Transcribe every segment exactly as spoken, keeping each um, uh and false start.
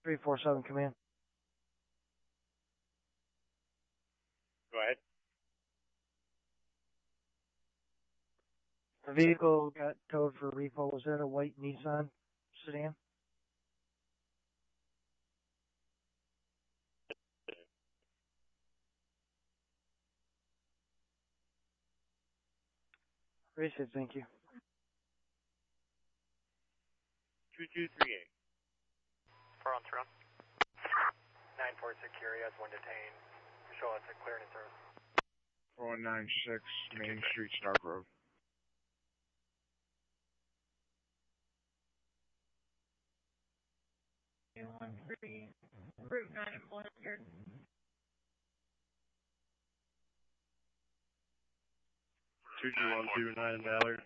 three four seven, command. Go ahead. The vehicle got towed for repo. Was that a white Nissan sedan? Appreciate it, thank you. two two three eight. four on three. nine four six here, he has one detained. Show us a clearance service. four one nine six Main Street, Stark Road. two one three, Route nine, Blanchard. two two one two nine Ballard.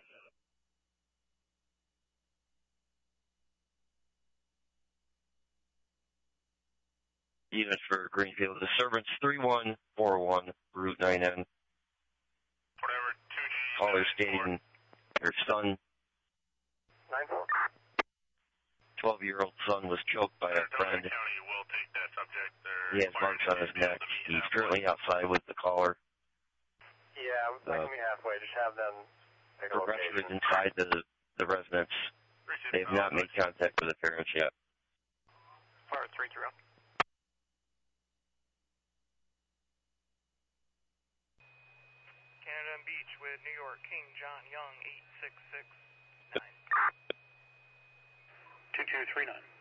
Unit for Greenfield Disturbance three one four one, Route nine N. Whatever, two G. Caller stating her son, nine four. twelve-year-old son, was choked by a friend. County will take that subject. He has marks on his neck. He's currently outside with the caller. Yeah, that can be halfway. Just have them take a Progressive location. is inside the, the residence. They have not made contact with the parents yet. Fire three zero. Canada and Beach with New York, King John Young, eight six six nine. two two three nine.